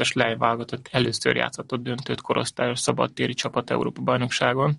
2022-es lányválogatott először játszhatott döntőt korosztályos szabadtéri csapat Európa-bajnokságon,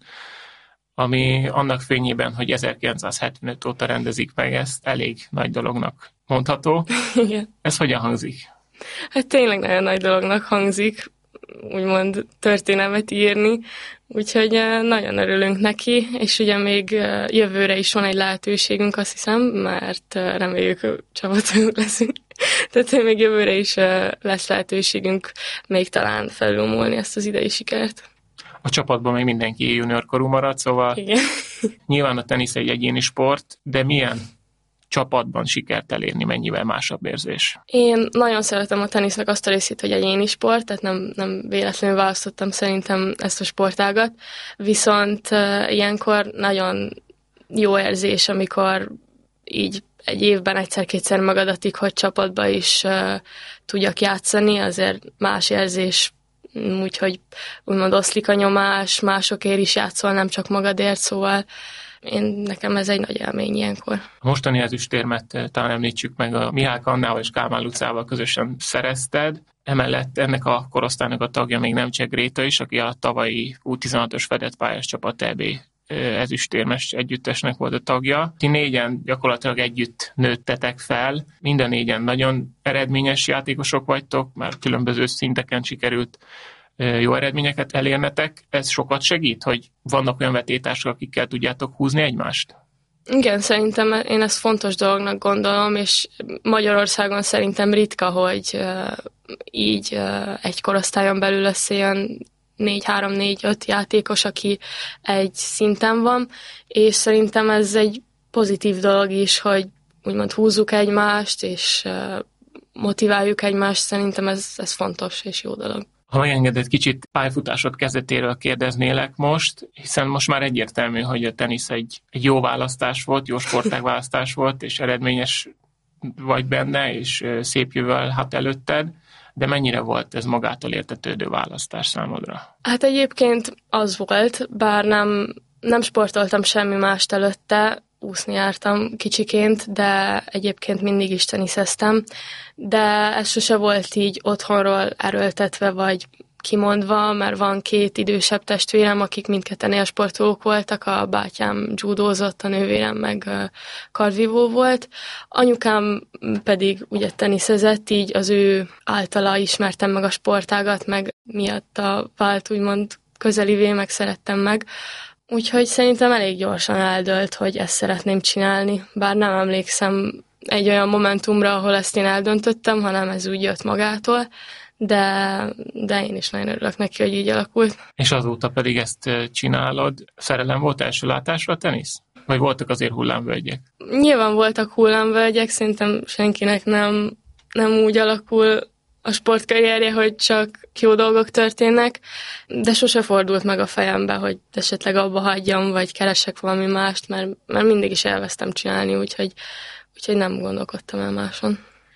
ami annak fényében, hogy 1975 óta rendezik meg ezt, elég nagy dolognak mondható. Igen. Ez hogyan hangzik? Hát tényleg nagyon nagy dolognak hangzik, úgymond történelmet írni, úgyhogy nagyon örülünk neki, és ugye még jövőre is van egy lehetőségünk, azt hiszem, mert reméljük csapatunk leszünk. Tehát még jövőre is lesz lehetőségünk még talán felülmúlni ezt az idei sikert. A csapatban még mindenki junior korú marad, szóval igen. Nyilván a tenisz egy egyéni sport, de milyen csapatban sikert elérni, mennyivel másabb érzés? Én nagyon szeretem a tenisznek azt a részét, hogy egyéni sport, tehát nem véletlenül választottam szerintem ezt a sportágat, viszont ilyenkor nagyon jó érzés, amikor így egy évben egyszer-kétszer megadatik, hogy csapatba is tudjak játszani, azért más érzés, úgyhogy úgymond oszlik a nyomás, másokért is játszol, nem csak magadért, szóval nekem ez egy nagy élmény ilyenkor. A mostani ezüstérmet talán említsük meg, a Mihály Annával és Kálmán Lucával közösen szerezted. Emellett ennek a korosztálynak a tagja még Nemcsek Gréta is, aki a tavalyi U16-os fedett pályás csapat EB ezüstérmes együttesnek volt a tagja. Ti négyen gyakorlatilag együtt nőttetek fel, minden négyen nagyon eredményes játékosok vagytok, már különböző szinteken sikerült jó eredményeket elérnetek. Ez sokat segít, hogy vannak olyan vetétársak, akikkel tudjátok húzni egymást? Igen, szerintem én ezt fontos dolognak gondolom, és Magyarországon szerintem ritka, hogy így egy korosztályon belül lesz ilyen 4-3-4-5 játékos, aki egy szinten van, és szerintem ez egy pozitív dolog is, hogy úgymond húzzuk egymást, és motiváljuk egymást, szerintem ez fontos és jó dolog. Ha megengedett, kicsit pályafutásod kezdetéről kérdeznélek most, hiszen most már egyértelmű, hogy a tenisz egy jó választás volt, jó sportág választás volt, és eredményes vagy benne, és szép jövő hát előtted, de mennyire volt ez magától értetődő választás számodra? Hát egyébként az volt, bár nem sportoltam semmi mást előtte, úszni jártam kicsiként, de egyébként mindig is teniszeztem, de ez sose volt így otthonról erőltetve, vagy kimondva, mert van 2 idősebb testvérem, akik mindketten élsportolók voltak, a bátyám judózott, a nővérem meg kardvívó volt. Anyukám pedig ugye teniszezett, így az ő általa ismertem meg a sportágat, meg miatta vált úgymond közelivé, meg szerettem meg. Úgyhogy szerintem elég gyorsan eldőlt, hogy ezt szeretném csinálni, bár nem emlékszem egy olyan momentumra, ahol ezt én eldöntöttem, hanem ez úgy jött magától, de én is nagyon örülök neki, hogy így alakult. És azóta pedig ezt csinálod. Szerelem volt első látásra a tenisz? Vagy voltak azért hullámvölgyek? Nyilván voltak hullámvölgyek, szerintem senkinek nem úgy alakul a sportkarrierje, hogy csak jó dolgok történnek, de sose fordult meg a fejembe, hogy esetleg abba hagyjam, vagy keresek valami mást, mert mindig is elvesztem csinálni, úgyhogy nem gondolkodtam el máson.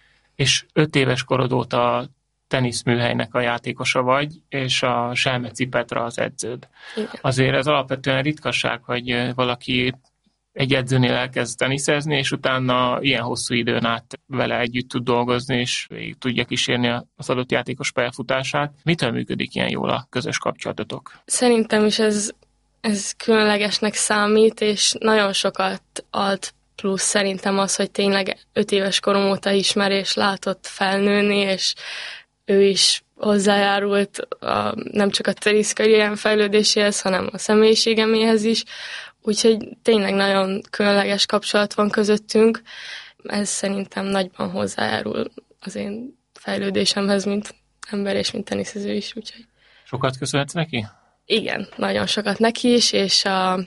És 5 éves korod óta teniszműhelynek a játékosa vagy, és a Selmeci Petra az edződ. Igen. Azért ez alapvetően ritkaság, hogy valaki egy edzőnél elkezd teniszezni, és utána ilyen hosszú időn át vele együtt tud dolgozni, és végig tudja kísérni az adott játékos pályafutását. Mitől működik ilyen jól a közös kapcsolatotok? Szerintem is ez különlegesnek számít, és nagyon sokat ad plusz szerintem az, hogy tényleg 5 éves korom óta ismer, és látott felnőni, és ő is hozzájárult nem csak a teniszkarrierem fejlődéséhez, hanem a személyiségeméhez is. Úgyhogy tényleg nagyon különleges kapcsolat van közöttünk. Ez szerintem nagyban hozzájárul az én fejlődésemhez, mint ember és mint teniszező is. Úgyhogy. Sokat köszönhetsz neki? Igen, nagyon sokat neki is, és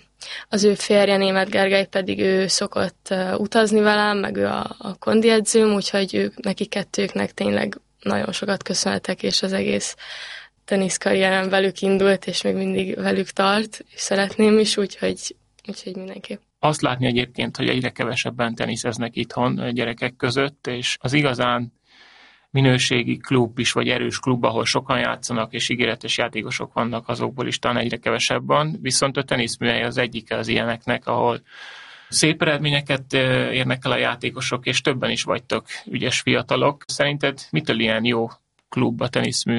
az ő férje, Németh Gergely pedig ő szokott utazni velem, meg ő a kondiedzőm, úgyhogy neki kettőknek tényleg nagyon sokat köszönhetek, és az egész teniszkarrierem velük indult, és még mindig velük tart, és szeretném is, úgyhogy mindenképp. Azt látni egyébként, hogy egyre kevesebben teniszeznek itthon gyerekek között, és az igazán minőségi klub is, vagy erős klub, ahol sokan játszanak, és ígéretes játékosok vannak, azokból is talán egyre kevesebb van, viszont a teniszműhely az egyike az ilyeneknek, ahol szép eredményeket érnek el a játékosok, és többen is vagytok ügyes fiatalok. Szerinted mitől ilyen jó klub, a teniszmű